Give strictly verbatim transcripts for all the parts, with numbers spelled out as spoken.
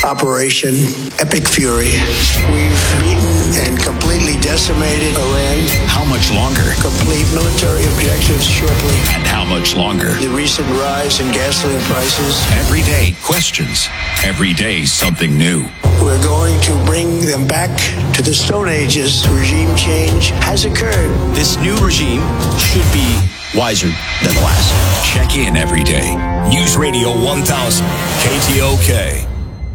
Operation Epic Fury. We've beaten and completely decimated Iran. How much longer? Complete military objectives shortly. And how much longer? The recent rise in gasoline prices. Every day, questions. Every day, something new. We're going to bring them back to the Stone Ages. Regime change has occurred. This new regime should be wiser than the last. Check in every day. News Radio one thousand, K T O K.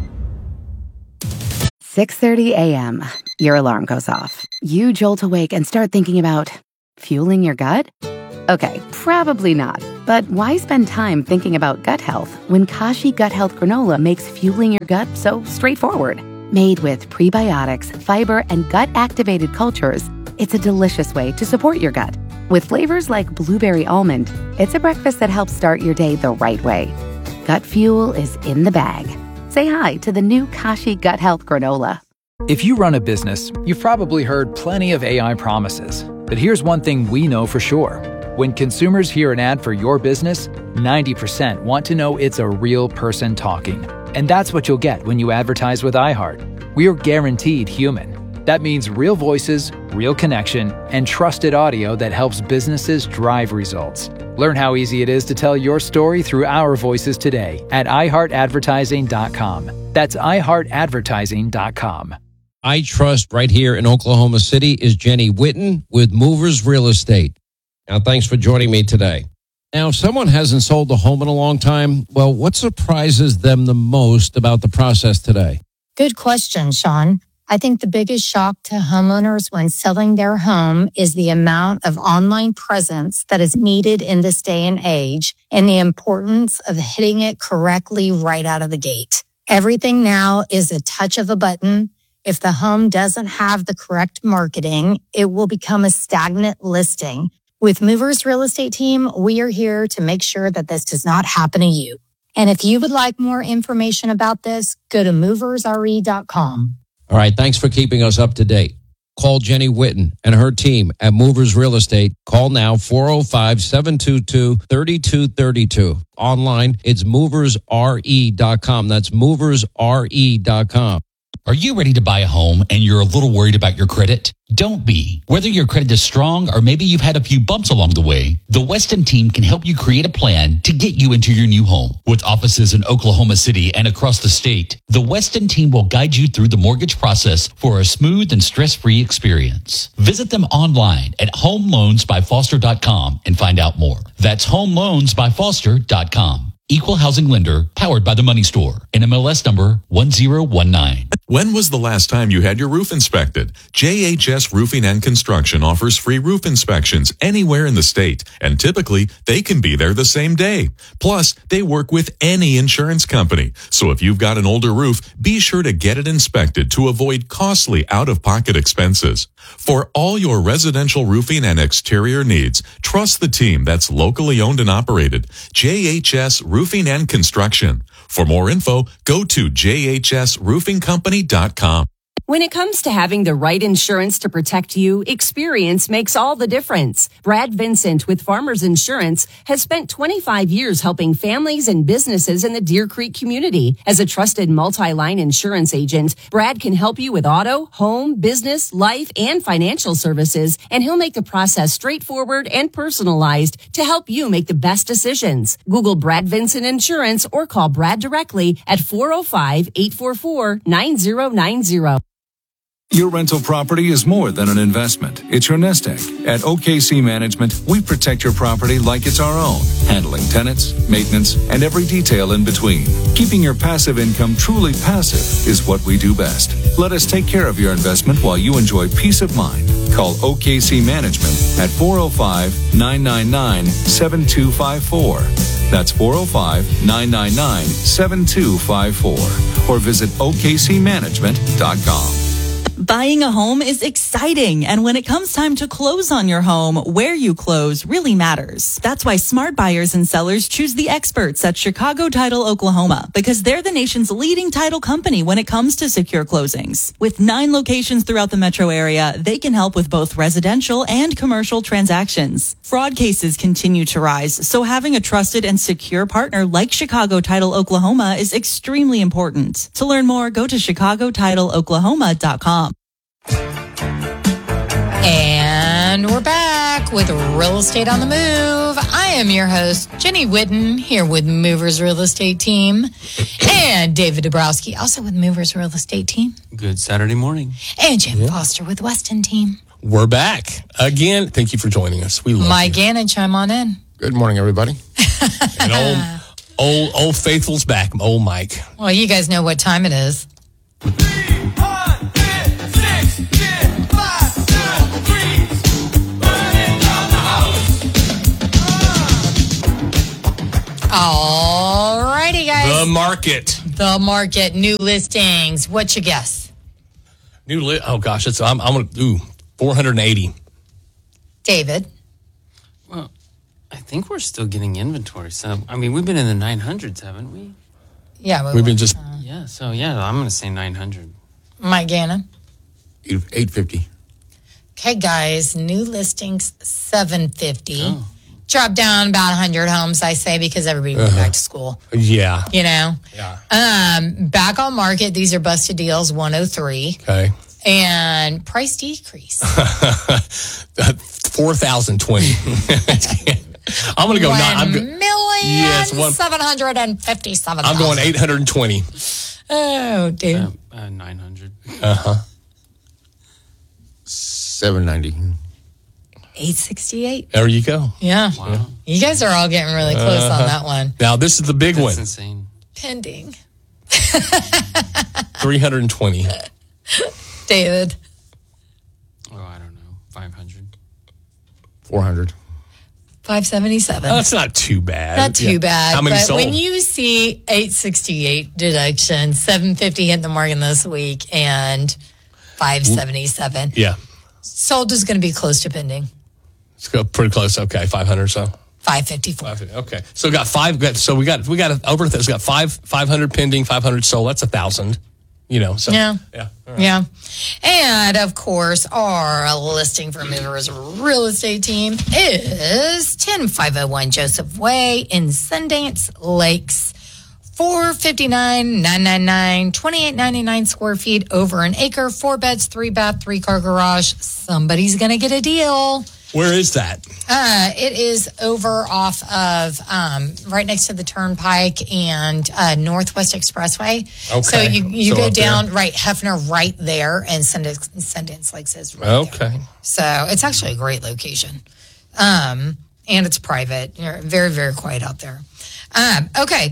six thirty a.m. Your alarm goes off. You jolt awake and start thinking about fueling your gut? Okay, probably not. But why spend time thinking about gut health when Kashi Gut Health Granola makes fueling your gut so straightforward? Made with prebiotics, fiber, and gut-activated cultures, it's a delicious way to support your gut. With flavors like blueberry almond, it's a breakfast that helps start your day the right way. Gut fuel is in the bag. Say hi to the new Kashi Gut Health Granola. If you run a business, you've probably heard plenty of A I promises. But here's one thing we know for sure. When consumers hear an ad for your business, ninety percent want to know it's a real person talking. And that's what you'll get when you advertise with iHeart. We're guaranteed human. That means real voices, real connection, and trusted audio that helps businesses drive results. Learn how easy it is to tell your story through our voices today at i heart advertising dot com. That's i heart advertising dot com. I trust right here in Oklahoma City is Jenny Whitten with Movers Real Estate. Now, thanks for joining me today. Now, if someone hasn't sold a home in a long time, well, what surprises them the most about the process today? Good question, Sean. I think the biggest shock to homeowners when selling their home is the amount of online presence that is needed in this day and age and the importance of hitting it correctly right out of the gate. Everything now is a touch of a button. If the home doesn't have the correct marketing, it will become a stagnant listing. With Movers Real Estate Team, we are here to make sure that this does not happen to you. And if you would like more information about this, go to movers r e dot com. All right, thanks for keeping us up to date. Call Jenny Whitten and her team at Movers Real Estate. Call now, four oh five, seven two two, three two three two. Online, it's movers r e dot com. That's movers r e dot com. Are you ready to buy a home and you're a little worried about your credit? Don't be. Whether your credit is strong or maybe you've had a few bumps along the way, the Weston team can help you create a plan to get you into your new home. With offices in Oklahoma City and across the state, the Weston team will guide you through the mortgage process for a smooth and stress-free experience. Visit them online at home loans by foster dot com and find out more. That's home loans by foster dot com. Equal housing lender, powered by the Money Store. N M L S number one zero one nine. When was the last time you had your roof inspected? J H S Roofing and Construction offers free roof inspections anywhere in the state, and typically they can be there the same day. Plus, they work with any insurance company. So if you've got an older roof, be sure to get it inspected to avoid costly out-of-pocket expenses. For all your residential roofing and exterior needs, trust the team that's locally owned and operated. J H S Roofing and Construction. For more info, go to j h s roofing company dot com. When it comes to having the right insurance to protect you, experience makes all the difference. Brad Vincent with Farmers Insurance has spent twenty-five years helping families and businesses in the Deer Creek community. As a trusted multi-line insurance agent, Brad can help you with auto, home, business, life, and financial services, and he'll make the process straightforward and personalized to help you make the best decisions. Google Brad Vincent Insurance or call Brad directly at four oh five, eight four four, nine oh nine oh. Your rental property is more than an investment. It's your nest egg. At O K C Management, we protect your property like it's our own, handling tenants, maintenance, and every detail in between. Keeping your passive income truly passive is what we do best. Let us take care of your investment while you enjoy peace of mind. Call O K C Management at four oh five, nine nine nine, seven two five four. That's four oh five, nine nine nine, seven two five four. Or visit o k c management dot com. Buying a home is exciting, and when it comes time to close on your home, where you close really matters. That's why smart buyers and sellers choose the experts at Chicago Title Oklahoma, because they're the nation's leading title company when it comes to secure closings. With nine locations throughout the metro area, they can help with both residential and commercial transactions. Fraud cases continue to rise, so having a trusted and secure partner like Chicago Title Oklahoma is extremely important. To learn more, go to chicago title oklahoma dot com. And we're back with Real Estate on the Move. I am your host, Jenny Whitten, here with Movers Real Estate Team, and David Dabrowski, also with Movers Real Estate Team. Good Saturday morning. And Jim yeah. Foster with Weston Team. We're back again. Thank you for joining us. We love Mike you. Gannon, chime on in. Good morning, everybody. And old, old, old faithful's back, old Mike. Well, you guys know what time it is. All righty, guys. The market. The market. New listings. What's your guess? New li- Oh, gosh. It's, I'm, I'm going to do four hundred eighty. David? Well, I think we're still getting inventory. So, I mean, we've been in the nine hundreds, haven't we? Yeah. We We've been just... Uh, yeah, so, yeah, I'm going to say nine hundred. Mike Gannon? eight fifty. Okay, guys. New listings, seven fifty. Oh. Drop down about one hundred homes, I say, because everybody went uh-huh. back to school. Yeah. You know? Yeah. Um, back on market, these are busted deals, one oh three. Okay. And price decrease. four thousand twenty. I'm going to go... one Nine, I'm go- million yes, one, seven hundred fifty-seven I'm going eight hundred twenty. Oh, dude. Uh, uh, nine hundred. Uh-huh. seven ninety. eight sixty-eight. There you go. Yeah. Wow. You guys are all getting really close uh-huh. on that one. Now, this is the big That's one. That's insane. Pending. three hundred twenty. David. Oh, I don't know. five hundred. four hundred. five seventy-seven. Oh, that's not too bad. Not too yeah. bad. How many but sold? when you see eight sixty-eight deduction, seven fifty hit the market this week, and five seventy-seven. Yeah. Sold is going to be close to pending. Let's go pretty close. Okay, five hundred or so. five fifty-four. Okay, so we got five. Got, so we got we got a, over. It's got five five hundred pending, five hundred sold. That's a thousand. You know. So yeah, yeah, right. yeah. And of course, our listing for Movers Real Estate Team is ten five oh one Joseph Way in Sundance Lakes. four fifty-nine nine ninety-nine, twenty-eight ninety-nine square feet, over an acre, four beds, three bath, three car garage. Somebody's gonna get a deal. Where is that? Uh, it is over off of um, right next to the Turnpike and uh, Northwest Expressway. Okay. So you, you So go up down there. right Hefner right there, and Sundance, Sundance Lakes is right Okay. there. So it's actually a great location, um, and it's private. You're very very quiet out there. Um, okay,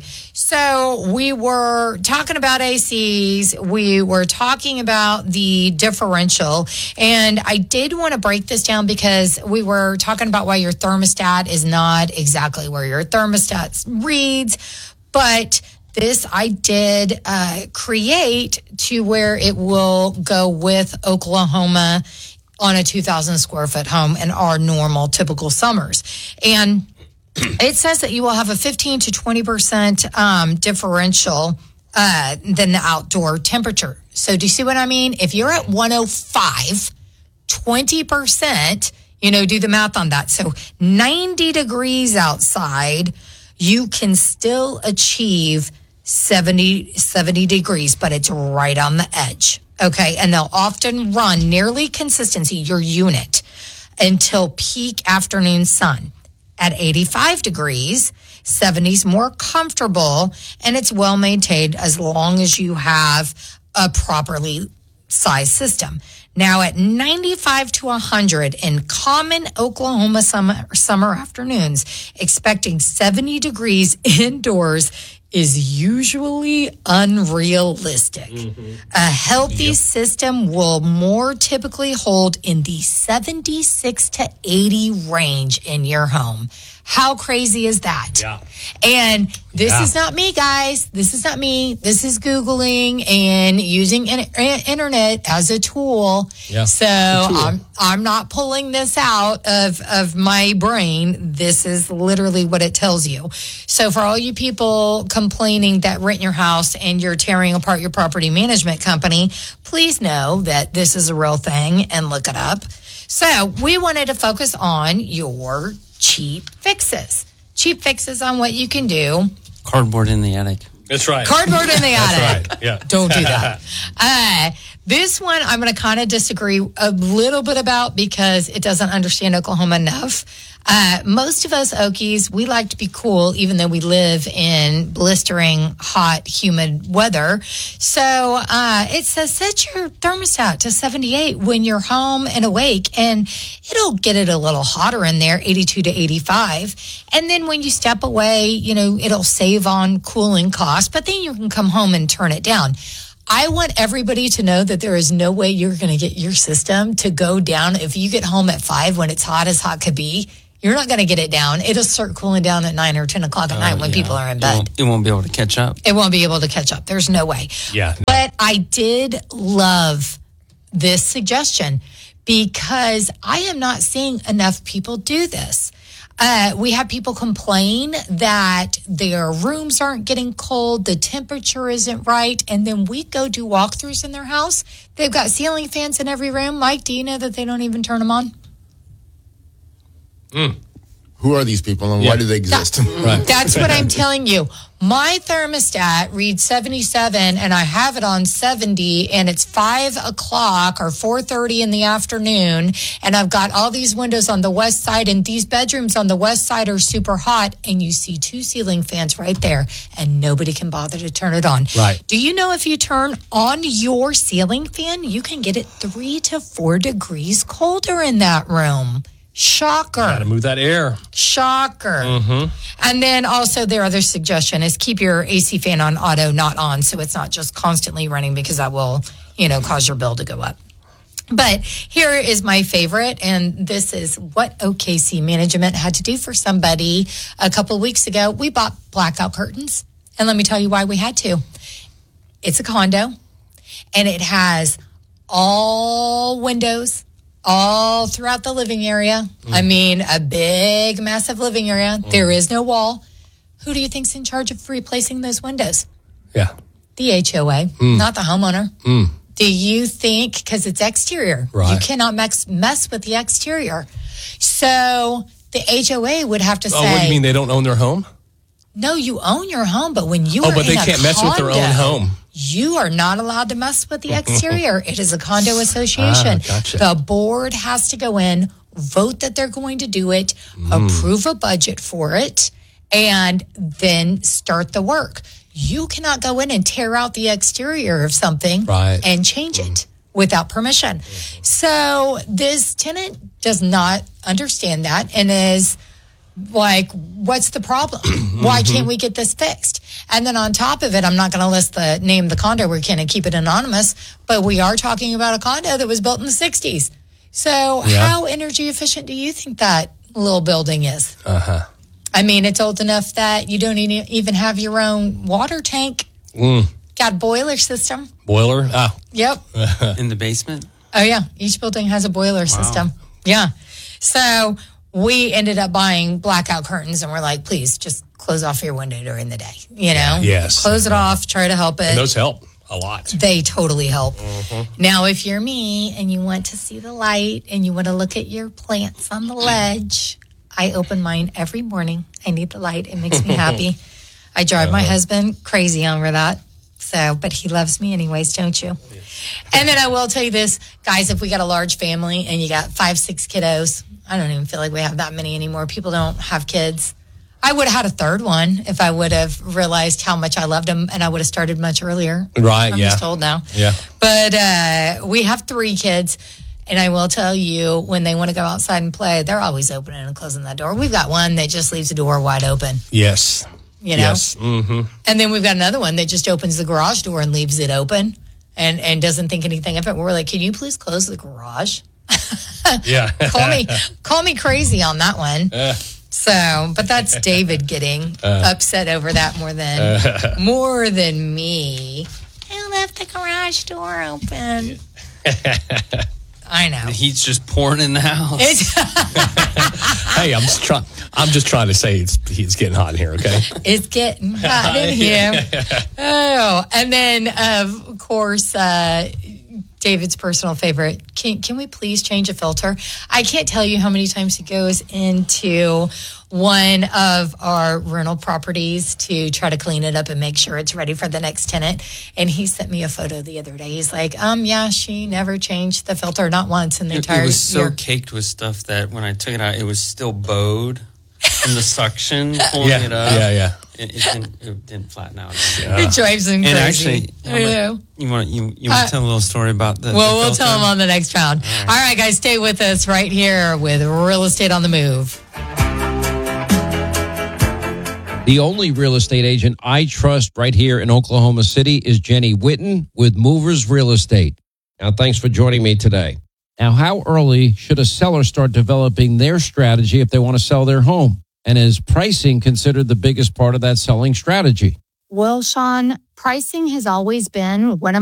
so we were talking about A Cs. We were talking about the differential. And I did want to break this down because we were talking about why your thermostat is not exactly where your thermostat reads. But this I did uh, create to where it will go with Oklahoma on a two thousand square foot home in our normal typical summers. And it says that you will have a fifteen to twenty percent um, differential uh, than the outdoor temperature. So do you see what I mean? If you're at one oh five, twenty percent, you know, do the math on that. So ninety degrees outside, you can still achieve seventy, seventy degrees, but it's right on the edge. Okay. And they'll often run nearly consistency, your unit, until peak afternoon sun. At eighty-five degrees, seventy's more comfortable, and it's well maintained as long as you have a properly sized system. Now at ninety-five to one hundred in common Oklahoma summer, summer afternoons, expecting seventy degrees indoors is usually unrealistic. Mm-hmm. A healthy yep. system will more typically hold in the seventy-six to eighty range in your home. How crazy is that? Yeah. And this Yeah. is not me, guys. This is not me. This is Googling and using in- internet as a tool. Yeah. So A tool. I'm I'm not pulling this out of, of my brain. This is literally what it tells you. So for all you people complaining that rent your house and you're tearing apart your property management company, please know that this is a real thing and look it up. So we wanted to focus on your cheap fixes. Cheap fixes on what you can do. Cardboard in the attic. That's right. Cardboard in the attic. That's right. Yeah. Don't do that. Uh, this one I'm going to kind of disagree a little bit about because it doesn't understand Oklahoma enough. Uh, most of us Okies, we like to be cool even though we live in blistering, hot, humid weather. So uh, it says set your thermostat to seventy-eight when you're home and awake, and it'll get it a little hotter in there, eighty-two to eighty-five. And then when you step away, you know, it'll save on cooling costs, but then you can come home and turn it down. I want everybody to know that there is no way you're going to get your system to go down. If you get home at five when it's hot as hot could be, you're not going to get it down. It'll start cooling down at nine or ten o'clock at Oh, night when yeah. people are in It bed. won't, it won't be able to catch up. It won't be able to catch up. There's no way. Yeah. But I did love this suggestion because I am not seeing enough people do this. Uh, we have people complain that their rooms aren't getting cold, the temperature isn't right, and then we go do walkthroughs in their house. They've got ceiling fans in every room. Mike, do you know that they don't even turn them on? Mm. Who are these people and Yeah. why do they exist? Right. That's what I'm telling you. My thermostat reads seventy-seven and I have it on seventy and it's five o'clock or four thirty in the afternoon. And I've got all these windows on the west side and these bedrooms on the west side are super hot. And you see two ceiling fans right there and nobody can bother to turn it on. Right. Do you know if you turn on your ceiling fan, you can get it three to four degrees colder in that room? Shocker. Got to move that air. Shocker. Mm-hmm. And then also their other suggestion is keep your A C fan on auto, not on, so it's not just constantly running because that will, you know, cause your bill to go up. But here is my favorite, and this is what O K C management had to do for somebody a couple of weeks ago. We bought blackout curtains, and let me tell you why we had to. It's a condo, and it has all windows all throughout the living area. Mm. I mean, a big, massive living area. Mm. There is no wall. Who do you think's in charge of replacing those windows? Yeah. The H O A, mm. not the homeowner. Mm. Do you think, because it's exterior, right. you cannot mess, mess with the exterior. So the H O A would have to say... Oh, what do you mean they don't own their home? No, you own your home, but when you oh, are but in they a can't mess with their own home. You are not allowed to mess with the exterior. It is a condo association. Ah, gotcha. The board has to go in, vote that they're going to do it, mm. approve a budget for it, and then start the work. You cannot go in and tear out the exterior of something right. and change mm. it without permission. So this tenant does not understand that and is like, what's the problem? Why can't we get this fixed? And then on top of it, I'm not going to list the name of the condo. We can't keep it anonymous, but we are talking about a condo that was built in the sixties. So yeah. how energy efficient do you think that little building is? Uh-huh. I mean, it's old enough that you don't even have your own water tank. Mm. Got a boiler system. Boiler? Ah. Yep. In the basement? Oh, yeah. Each building has a boiler wow. system. Yeah. So we ended up buying blackout curtains and we're like, please just close off your window during the day. You know? Yes. Close it off, try to help it. And those help a lot. They totally help. Mm-hmm. Now, if you're me and you want to see the light and you want to look at your plants on the ledge, I open mine every morning. I need the light. It makes me happy. I drive my husband crazy over that. So, but he loves me anyways, don't you? And then I will tell you this, guys, if we got a large family and you got five, six kiddos, I don't even feel like we have that many anymore. People don't have kids. I would have had a third one if I would have realized how much I loved them and I would have started much earlier. Right, I'm yeah. just told now. Yeah. But uh, we have three kids. And I will tell you, when they want to go outside and play, they're always opening and closing that door. We've got one that just leaves the door wide open. Yes. You know? Yes. Mm-hmm. And then we've got another one that just opens the garage door and leaves it open and, and doesn't think anything of it. We're like, can you please close the garage? Yeah. call me call me crazy on that one. Uh. So, but that's David getting Uh. upset over that more than Uh. more than me. I left the garage door open. I know. The heat's just pouring in the house. Hey, I'm just trying. I'm just trying to say it's it's getting hot in here. Okay. It's getting hot in here. Oh, and then of course, uh, David's personal favorite. Can can we please change a filter? I can't tell you how many times he goes into one of our rental properties to try to clean it up and make sure it's ready for the next tenant. And he sent me a photo the other day. He's like, um, yeah, she never changed the filter, not once in the It, entire it was so year. caked with stuff that when I took it out, it was still bowed from the suction pulling Yeah, it up. yeah, yeah. It, it, didn't, it didn't flatten out. It drives him and crazy. actually, I know. you want you you want Uh, to tell a little story about the? Well, the we'll tell him on the next round. All right. All right, guys, stay with us right here with Real Estate on the Move. The only real estate agent I trust right here in Oklahoma City is Jenny Whitten with Movers Real Estate. Now, thanks for joining me today. Now, how early should a seller start developing their strategy if they want to sell their home? And is pricing considered the biggest part of that selling strategy? Well, Sean, pricing has always been one of